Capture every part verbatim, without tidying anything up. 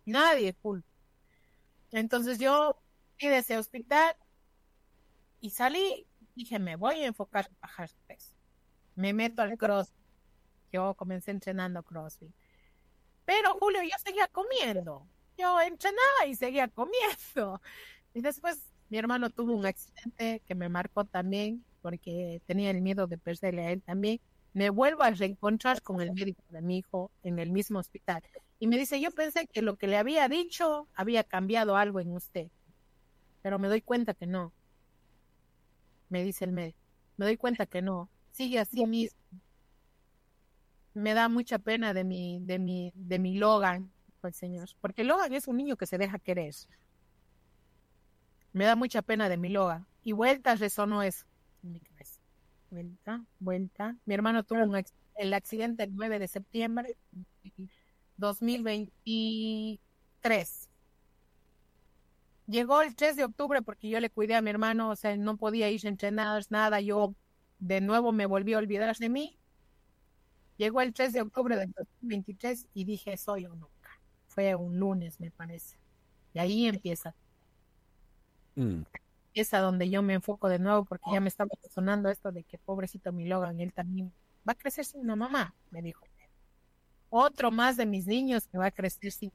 Nadie, full. Entonces yo fui de ese hospital y salí, dije, me voy a enfocar en bajar de peso. Me meto al CrossFit. Yo comencé entrenando CrossFit. Pero Julio, yo seguía comiendo. Yo entrenaba y seguía comiendo. Y después mi hermano tuvo un accidente que me marcó también porque tenía el miedo de perderle a él también. Me vuelvo a reencontrar con el médico de mi hijo en el mismo hospital. Y me dice, yo pensé que lo que le había dicho había cambiado algo en usted, pero me doy cuenta que no, me dice el médico. Me doy cuenta que no. Sigue así mismo. Me da mucha pena de mi, de mi, de mi Logan, pues señor, porque Logan es un niño que se deja querer. Me da mucha pena de mi Logan. Y vueltas resonó eso en mi cabeza. Vuelta, vuelta. Mi hermano tuvo un, ex- el accidente el nueve de septiembre de dos mil veintitrés. Llegó el tres de octubre porque yo le cuidé a mi hermano, o sea, él no podía ir a entrenar, nada. Yo de nuevo me volví a olvidar de mí. Llegó el tres de octubre del dos mil veintitrés y dije, soy o nunca. Fue un lunes, me parece. Y ahí empieza, Mm. empieza donde yo me enfoco de nuevo porque ya me estaba sonando esto de que pobrecito mi Logan, él también va a crecer sin una mamá, me dijo. Otro más de mis niños que va a crecer sin...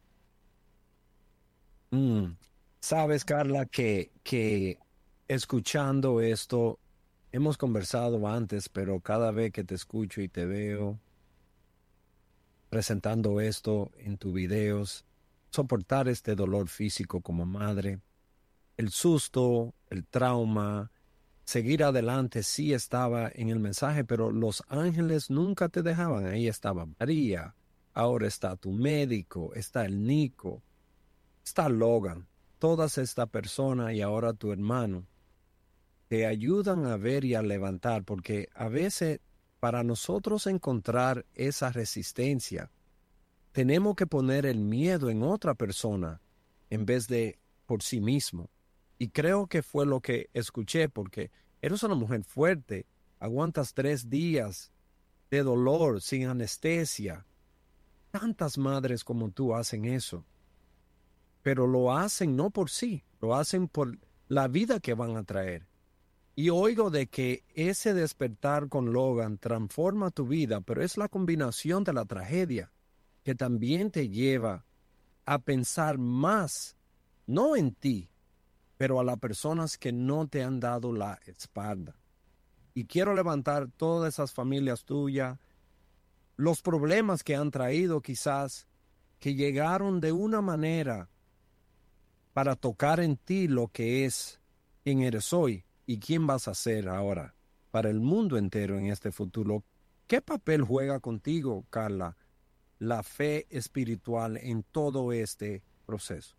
Mm. Sabes, Carla, que, que escuchando esto, hemos conversado antes, pero cada vez que te escucho y te veo presentando esto en tus videos, soportar este dolor físico como madre, el susto, el trauma, seguir adelante sí estaba en el mensaje, pero los ángeles nunca te dejaban. Ahí estaba María, ahora está tu médico, está el Nico, está Logan, todas esta persona y ahora tu hermano te ayudan a ver y a levantar, porque a veces para nosotros encontrar esa resistencia, tenemos que poner el miedo en otra persona en vez de por sí mismo. Y creo que fue lo que escuché, porque eres una mujer fuerte, aguantas tres días de dolor sin anestesia. Tantas madres como tú hacen eso, pero lo hacen no por sí, lo hacen por la vida que van a traer. Y oigo de que ese despertar con Logan transforma tu vida, pero es la combinación de la tragedia que también te lleva a pensar más, no en ti, pero a las personas que no te han dado la espalda. Y quiero levantar todas esas familias tuyas, los problemas que han traído quizás, que llegaron de una manera para tocar en ti lo que es quién eres hoy y quién vas a ser ahora para el mundo entero en este futuro. ¿Qué papel juega contigo, Carla, la fe espiritual en todo este proceso?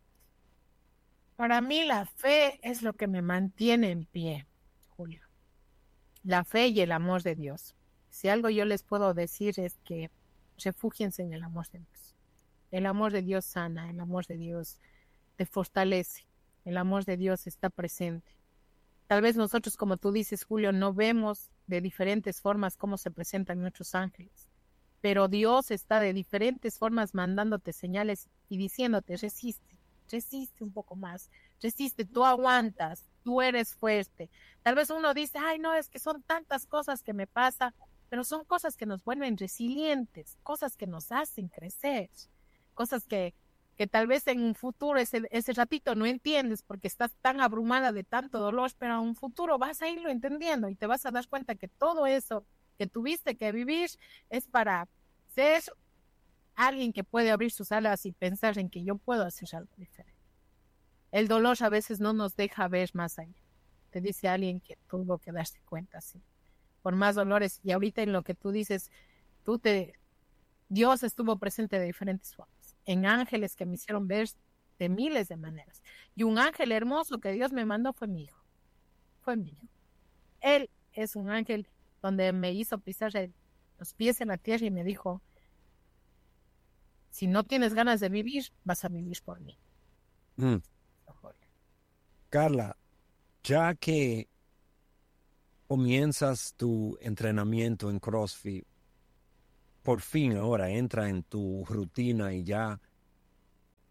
Para mí la fe es lo que me mantiene en pie, Julio. La fe y el amor de Dios. Si algo yo les puedo decir es que refúgiense en el amor de Dios. El amor de Dios sana, el amor de Dios te fortalece, el amor de Dios está presente. Tal vez nosotros, como tú dices, Julio, no vemos de diferentes formas cómo se presentan nuestros ángeles, pero Dios está de diferentes formas mandándote señales y diciéndote, resiste, resiste un poco más, resiste, tú aguantas, tú eres fuerte. Tal vez uno dice, ay, no, es que son tantas cosas que me pasan, pero son cosas que nos vuelven resilientes, cosas que nos hacen crecer, cosas que, que tal vez en un futuro, ese, ese ratito no entiendes porque estás tan abrumada de tanto dolor, pero en un futuro vas a irlo entendiendo y te vas a dar cuenta que todo eso que tuviste que vivir es para ser alguien que puede abrir sus alas y pensar en que yo puedo hacer algo diferente. El dolor a veces no nos deja ver más allá. Te dice alguien que tuvo que darse cuenta, sí. Por más dolores, y ahorita en lo que tú dices, tú te, Dios estuvo presente de diferentes formas, en ángeles que me hicieron ver de miles de maneras. Y un ángel hermoso que Dios me mandó fue mi hijo, fue mi hijo. Él es un ángel donde me hizo pisar el, los pies en la tierra y me dijo, si no tienes ganas de vivir, vas a vivir por mí. Mm. Carla, ya que comienzas tu entrenamiento en CrossFit, por fin ahora entra en tu rutina y ya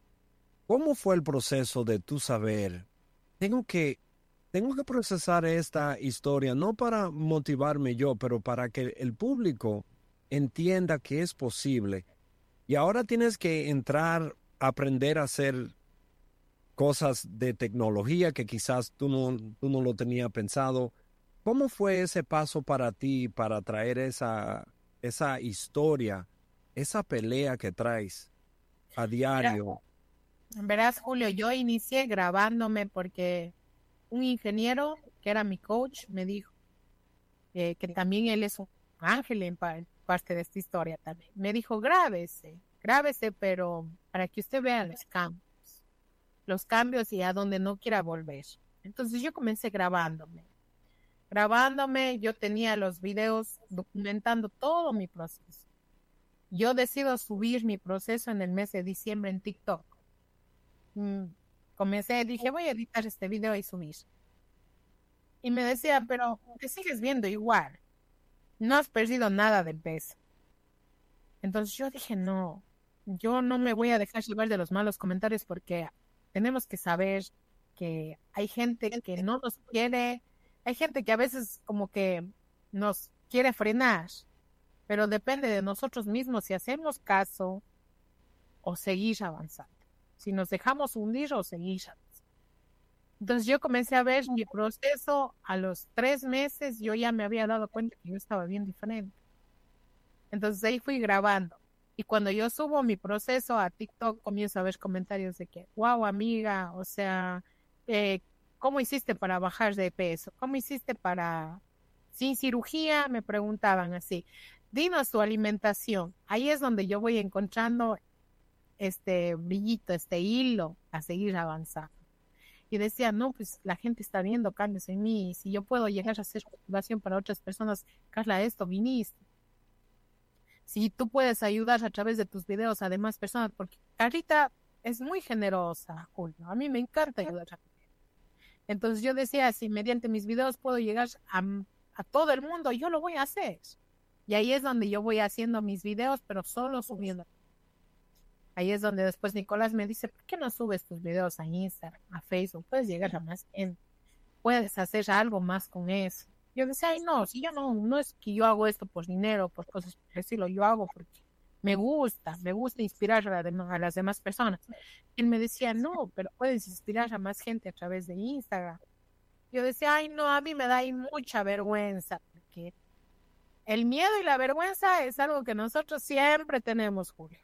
¿Cómo fue el proceso de tú saber? Tengo que, tengo que procesar esta historia, no para motivarme yo, pero para que el público entienda que es posible. Y ahora tienes que entrar, a aprender a hacer cosas de tecnología que quizás tú no, tú no lo tenías pensado. ¿Cómo fue ese paso para ti para traer esa, esa historia, esa pelea que traes a Mira, diario? verás, Julio, yo inicié grabándome porque un ingeniero que era mi coach me dijo eh, que también él es un ángel en pa- parte de esta historia también. Me dijo, grábese, grábese, pero para que usted vea los cambios, los cambios y a donde no quiera volver. Entonces yo comencé grabándome. Grabándome, yo tenía los videos documentando todo mi proceso. Yo decido subir mi proceso en el mes de diciembre en TikTok. Mm, Comencé, dije, voy a editar este video y subir. Y me decía, pero te sigues viendo igual. No has perdido nada de peso. Entonces yo dije, no, yo no me voy a dejar llevar de los malos comentarios porque tenemos que saber que hay gente que no nos quiere, hay gente que a veces como que nos quiere frenar, pero depende de nosotros mismos si hacemos caso o seguir avanzando, si nos dejamos hundir o seguir avanzando. Entonces yo comencé a ver mi proceso a los tres meses, yo ya me había dado cuenta que yo estaba bien diferente. Entonces ahí fui grabando. Y cuando yo subo mi proceso a TikTok, comienzo a ver comentarios de que, wow, amiga, o sea, eh, ¿cómo hiciste para bajar de peso? ¿Cómo hiciste para, sin cirugía? Me preguntaban así. Dinos tu alimentación. Ahí es donde yo voy encontrando este brillito, este hilo a seguir avanzando. Y decía, no, pues la gente está viendo cambios en mí. Si yo puedo llegar a ser motivación para otras personas, Carla, esto viniste. Si tú puedes ayudar a través de tus videos a demás personas, porque Carlita es muy generosa, Julio. A mí me encanta ayudar a gente. Entonces yo decía, si mediante mis videos puedo llegar a, a todo el mundo, yo lo voy a hacer. Y ahí es donde yo voy haciendo mis videos, pero solo subiendo. Ahí es donde después Nicolás me dice, ¿por qué no subes tus videos a Instagram, a Facebook? Puedes llegar a más gente, puedes hacer algo más con eso. Yo decía, ay, no, si yo no, no es que yo hago esto por dinero, por cosas por decirlo, yo hago porque me gusta, me gusta inspirar a, la dem- a las demás personas. Él me decía, no, pero puedes inspirar a más gente a través de Instagram. Yo decía, ay, no, a mí me da ahí mucha vergüenza, porque el miedo y la vergüenza es algo que nosotros siempre tenemos, Julio.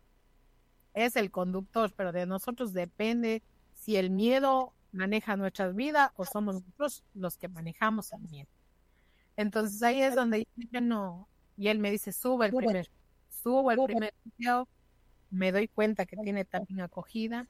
Es el conductor, pero de nosotros depende si el miedo maneja nuestras vidas o somos nosotros los que manejamos el miedo. Entonces ahí es donde yo dije, no, y él me dice, sube el primer, subo el primer video, me doy cuenta que tiene también acogida,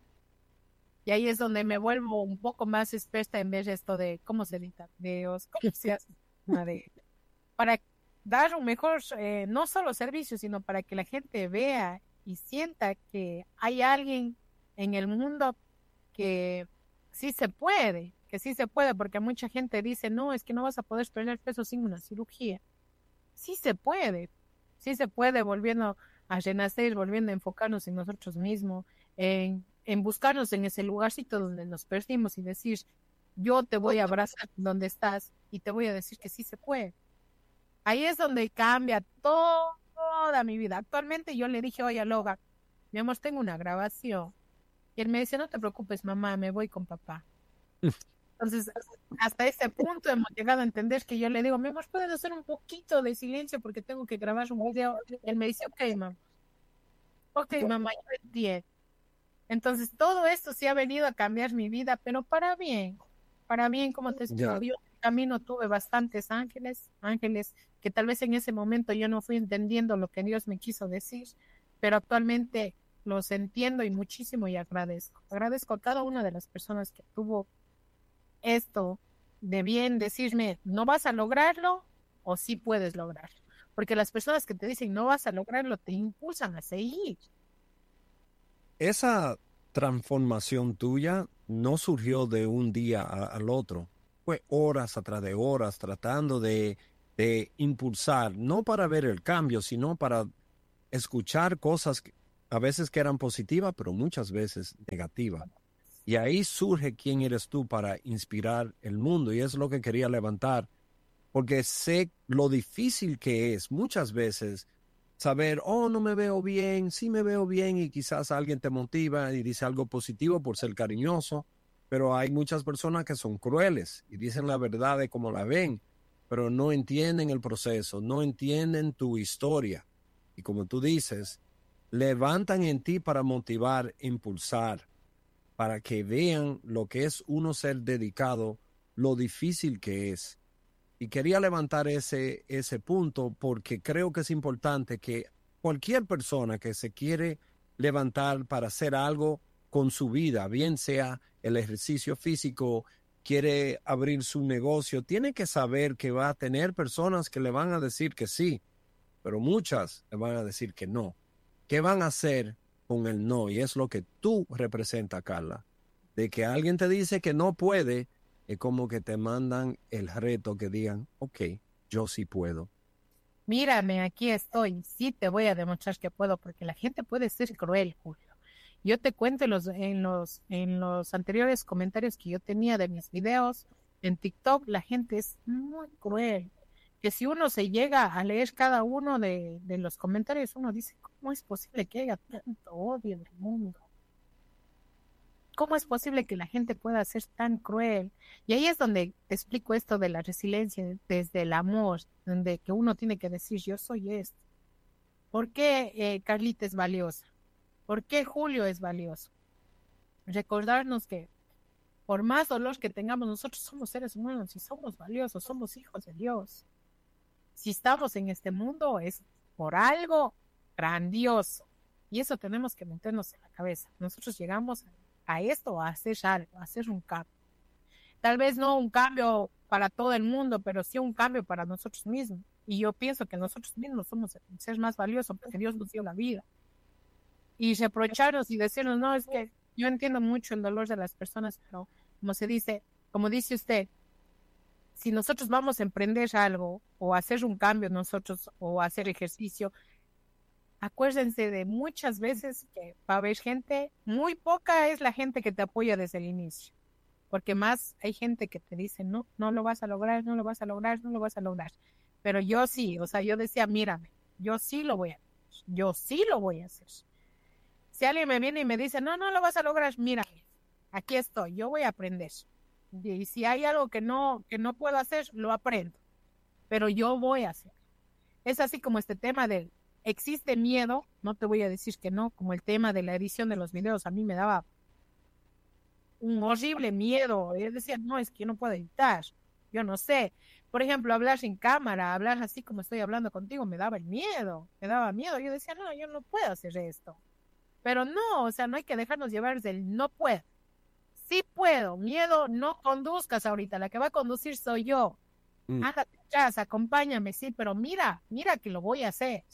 y ahí es donde me vuelvo un poco más experta en ver esto de cómo se editan videos, cómo se hace una de, para dar un mejor, eh, no solo servicio, sino para que la gente vea y sienta que hay alguien en el mundo que sí se puede, que sí se puede, porque mucha gente dice, no, es que no vas a poder perder peso sin una cirugía. Sí se puede, sí se puede, volviendo a renacer, volviendo a enfocarnos en nosotros mismos, en, en buscarnos en ese lugarcito donde nos perdimos y decir, yo te voy a abrazar donde estás y te voy a decir que sí se puede. Ahí es donde cambia todo, toda mi vida. Actualmente yo le dije, oye, Loga, mi amor, tengo una grabación. Y él me dice, no te preocupes, mamá, me voy con papá. Entonces, hasta ese punto hemos llegado a entender que yo le digo, mi amor, ¿puedes hacer un poquito de silencio porque tengo que grabar un video? Él me dice, ok, mamá. Ok, mamá, yo entiendo. Entonces, todo esto sí ha venido a cambiar mi vida, pero para bien. Para bien, como te explico, Ya, yo en el camino tuve bastantes ángeles, ángeles que tal vez en ese momento yo no fui entendiendo lo que Dios me quiso decir, pero actualmente los entiendo y muchísimo y agradezco. Agradezco a cada una de las personas que tuvo esto de bien decirme, no vas a lograrlo o sí puedes lograrlo. Porque las personas que te dicen no vas a lograrlo te impulsan a seguir. esa transformación tuya no surgió de un día a- al otro. Fue horas atrás de horas tratando de, de impulsar, no para ver el cambio, sino para escuchar cosas que- a veces que eran positivas, pero muchas veces negativas. Y ahí surge quién eres tú para inspirar el mundo. Y es lo que quería levantar, porque sé lo difícil que es muchas veces saber, oh, no me veo bien, sí me veo bien, y quizás alguien te motiva y dice algo positivo por ser cariñoso, pero hay muchas personas que son crueles y dicen la verdad de cómo la ven, pero no entienden el proceso, no entienden tu historia. Y como tú dices, levantan en ti para motivar, impulsar, para que vean lo que es uno ser dedicado, lo difícil que es. Y quería levantar ese, ese punto porque creo que es importante que cualquier persona que se quiere levantar para hacer algo con su vida, bien sea el ejercicio físico, quiere abrir su negocio, tiene que saber que va a tener personas que le van a decir que sí, pero muchas le van a decir que no. ¿Qué van a hacer con el no? Y es lo que tú representas, Carla. De que alguien te dice que no puede, es como que te mandan el reto que digan, ok, yo sí puedo. Mírame, aquí estoy. Sí te voy a demostrar que puedo, porque la gente puede ser cruel, Julio. Yo te cuento en los, en los, en los anteriores comentarios que yo tenía de mis videos en TikTok, la gente es muy cruel. Que si uno se llega a leer cada uno de, de los comentarios, uno dice, ¿cómo es posible que haya tanto odio en el mundo? ¿Cómo es posible que la gente pueda ser tan cruel? Y ahí es donde te explico esto de la resiliencia, desde el amor, donde que uno tiene que decir, yo soy esto. ¿Por qué eh, Carlita es valiosa? ¿Por qué Julio es valioso? Recordarnos que por más dolor que tengamos, nosotros somos seres humanos y somos valiosos, somos hijos de Dios. Si estamos en este mundo es por algo grandioso. Y eso tenemos que meternos en la cabeza. Nosotros llegamos a esto, a hacer algo, a hacer un cambio. Tal vez no un cambio para todo el mundo, pero sí un cambio para nosotros mismos. Y yo pienso que nosotros mismos somos el ser más valioso porque Dios nos dio la vida. Y reprocharnos y decirnos, no, es que yo entiendo mucho el dolor de las personas, pero como se dice, como dice usted, si nosotros vamos a emprender algo o hacer un cambio nosotros o hacer ejercicio, acuérdense de muchas veces que va a haber gente, muy poca es la gente que te apoya desde el inicio, porque más hay gente que te dice, no, no lo vas a lograr, no lo vas a lograr, no lo vas a lograr. Pero yo sí, o sea, yo decía, mírame, yo sí lo voy a hacer, yo sí lo voy a hacer. Si alguien me viene y me dice, no, no lo vas a lograr, mírame, aquí estoy, yo voy a aprender. Y si hay algo que no, que no puedo hacer, lo aprendo, pero yo voy a hacer. Es así como este tema del existe miedo, no te voy a decir que no, como el tema de la edición de los videos, a mí me daba un horrible miedo. Yo decía, no, es que yo no puedo editar, yo no sé. Por ejemplo, hablar sin cámara, hablar así como estoy hablando contigo, me daba el miedo, me daba miedo. Yo decía, no, yo no puedo hacer esto. Pero no, o sea, no hay que dejarnos llevar del no puedo. Sí puedo, miedo, no conduzcas ahorita, la que va a conducir soy yo. Mm. Hágate atrás, acompáñame, sí, pero mira, mira que lo voy a hacer.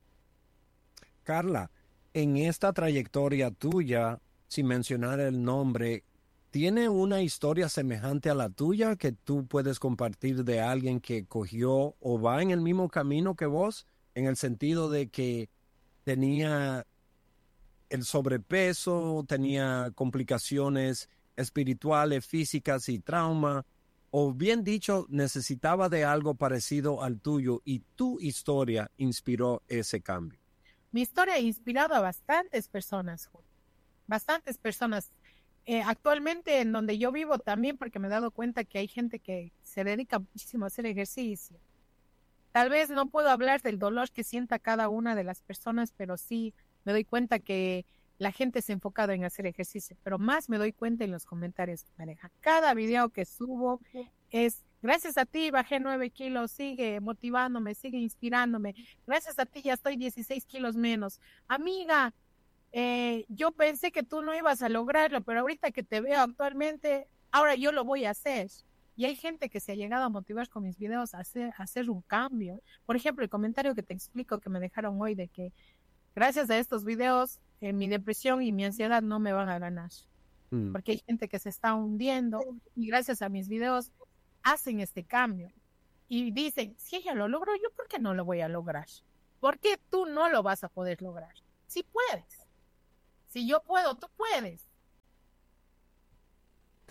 Carla, en esta trayectoria tuya, sin mencionar el nombre, ¿tiene una historia semejante a la tuya que tú puedes compartir de alguien que cogió o va en el mismo camino que vos, en el sentido de que tenía el sobrepeso, tenía complicaciones espirituales, físicas y trauma, o bien dicho, necesitaba de algo parecido al tuyo y tu historia inspiró ese cambio? Mi historia ha inspirado a bastantes personas, bastantes personas. Eh, actualmente en donde yo vivo también, porque me he dado cuenta que hay gente que se dedica muchísimo a hacer ejercicio. Tal vez no puedo hablar del dolor que sienta cada una de las personas, pero sí me doy cuenta que la gente se ha enfocado en hacer ejercicio, pero más me doy cuenta en los comentarios que me dejan. Cada video que subo es, gracias a ti bajé nueve kilos, sigue motivándome, sigue inspirándome. Gracias a ti ya estoy dieciséis kilos menos. Amiga, eh, yo pensé que tú no ibas a lograrlo, pero ahorita que te veo actualmente, ahora yo lo voy a hacer. Y hay gente que se ha llegado a motivar con mis videos a hacer, a hacer un cambio. Por ejemplo, el comentario que te explico que me dejaron hoy de que gracias a estos videos, eh, mi depresión y mi ansiedad no me van a ganar. Mm. Porque hay gente que se está hundiendo y gracias a mis videos hacen este cambio. Y dicen, si ella lo logró, ¿yo por qué no lo voy a lograr? ¿Por qué tú no lo vas a poder lograr? Si puedes. Si yo puedo, tú puedes.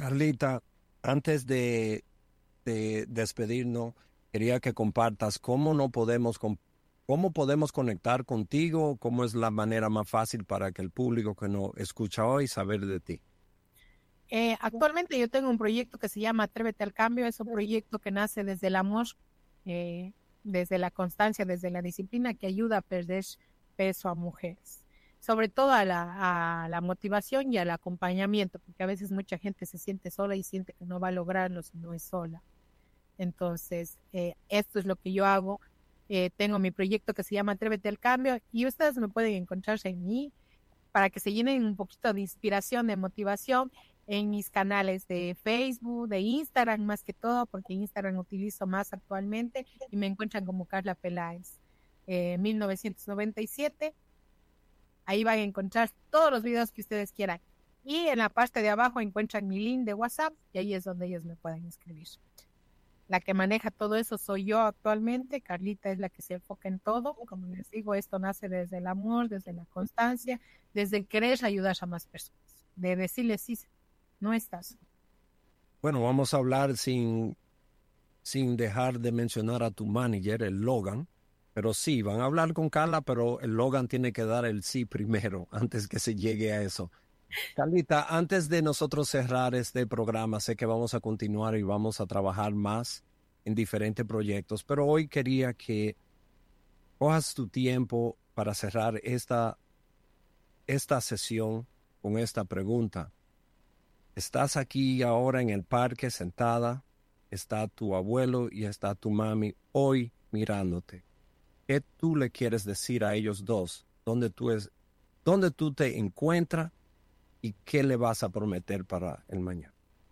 Carlita, antes de, de despedirnos, quería que compartas cómo no podemos, cómo podemos conectar contigo, cómo es la manera más fácil para que el público que nos escucha hoy saber de ti. Eh, actualmente yo tengo un proyecto que se llama Atrévete al Cambio. Es un proyecto que nace desde el amor, eh, desde la constancia, desde la disciplina, que ayuda a perder peso a mujeres. Sobre todo a la, a la motivación y al acompañamiento, porque a veces mucha gente se siente sola y siente que no va a lograrlo si no es sola. Entonces, eh, esto es lo que yo hago. Eh, tengo mi proyecto que se llama Atrévete al Cambio y ustedes me pueden encontrarse en mí para que se llenen un poquito de inspiración, de motivación en mis canales de Facebook, de Instagram más que todo, porque Instagram utilizo más actualmente y me encuentran como Carla Peláez, eh, mil novecientos noventa y siete. Ahí van a encontrar todos los videos que ustedes quieran. Y en la parte de abajo encuentran mi link de WhatsApp y ahí es donde ellos me pueden escribir. La que maneja todo eso soy yo actualmente. Carlita es la que se enfoca en todo. Como les digo, esto nace desde el amor, desde la constancia, desde el querer ayudar a más personas. De decirles, sí, no estás. Bueno, vamos a hablar sin, sin dejar de mencionar a tu manager, el Logan. Pero sí, van a hablar con Carla, pero el Logan tiene que dar el sí primero, antes que se llegue a eso. Carlita, antes de nosotros cerrar este programa, sé que vamos a continuar y vamos a trabajar más en diferentes proyectos, pero hoy quería que cojas tu tiempo para cerrar esta, esta sesión con esta pregunta. Estás aquí ahora en el parque sentada, está tu abuelo y está tu mami hoy mirándote. ¿Qué tú le quieres decir a ellos dos? ¿Dónde tú, es, dónde tú te encuentras y qué le vas a prometer para el mañana?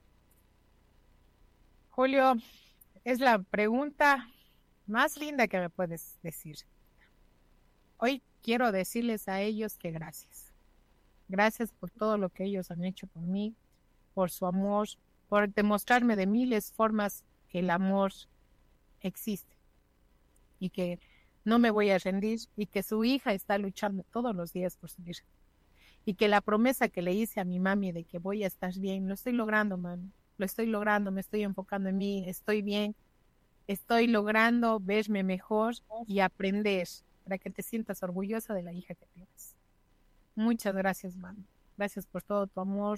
Julio, es la pregunta más linda que me puedes decir. Hoy quiero decirles a ellos que gracias. Gracias por todo lo que ellos han hecho por mí, por su amor, por demostrarme de miles formas que el amor existe y que no me voy a rendir y que su hija está luchando todos los días por su hija. Y que la promesa que le hice a mi mami de que voy a estar bien, lo estoy logrando, mami. Lo estoy logrando, me estoy enfocando en mí, estoy bien. Estoy logrando verme mejor y aprender para que te sientas orgullosa de la hija que tienes. Muchas gracias, mami. Gracias por todo tu amor.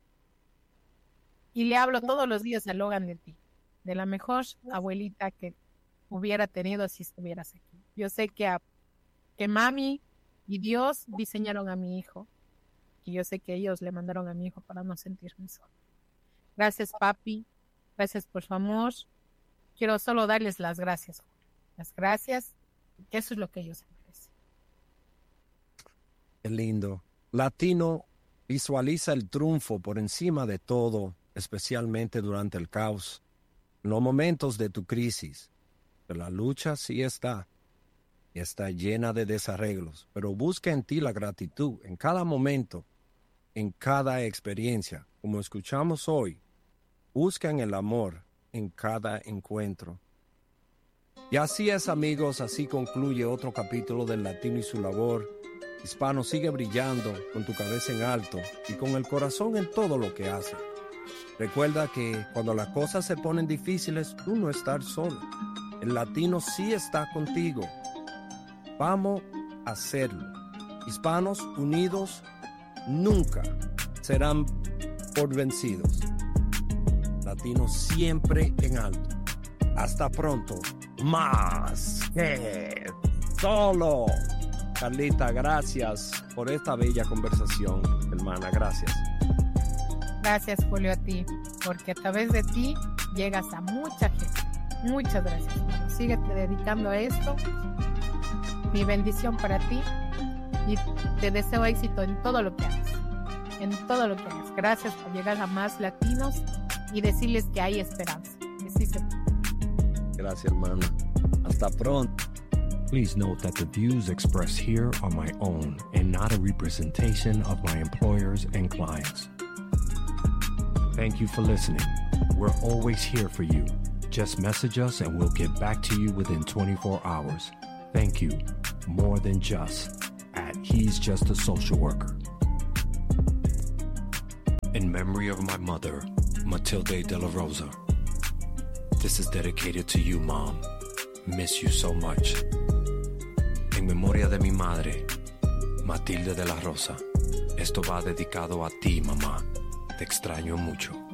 Y le hablo todos los días a Logan de ti, de la mejor abuelita que hubiera tenido si estuvieras aquí. Yo sé que, a, que mami y Dios diseñaron a mi hijo. Y yo sé que ellos le mandaron a mi hijo para no sentirme solo. Gracias, papi. Gracias por su amor. Quiero solo darles las gracias. Las gracias. Que eso es lo que ellos merecen. Qué lindo. Latino visualiza el triunfo por encima de todo, especialmente durante el caos. En los momentos de tu crisis. La lucha sí está. Está llena de desarreglos, pero busca en ti la gratitud en cada momento, en cada experiencia. Como escuchamos hoy, busca en el amor en cada encuentro. Y así es, amigos, así concluye otro capítulo del Latino y su labor. Hispano, sigue brillando con tu cabeza en alto y con el corazón en todo lo que hace. Recuerda que cuando las cosas se ponen difíciles, tú no estás solo. El Latino sí está contigo. Vamos a hacerlo. Hispanos unidos nunca serán por vencidos. Latinos siempre en alto. Hasta pronto. Más que solo. Carlita, gracias por esta bella conversación, hermana. Gracias. Gracias, Julio, a ti, porque a través de ti llegas a mucha gente. Muchas gracias, hermano. Síguete dedicando a esto. Mi bendición para ti y te deseo éxito en todo lo que hagas, en todo lo que hagas. Gracias por llegar a más latinos y decirles que hay esperanza, que sí se puede. Gracias, hermana. Hasta pronto. Please note that the views expressed here are my own and not a representation of my employers and clients. Thank you for listening. We're always here for you. Just message us and we'll get back to you within twenty-four hours. Thank you, more than just, at He's Just a Social Worker. In memory of my mother, Matilde de la Rosa. This is dedicated to you, Mom. Miss you so much. En memoria de mi madre, Matilde de la Rosa. Esto va dedicado a ti, mamá. Te extraño mucho.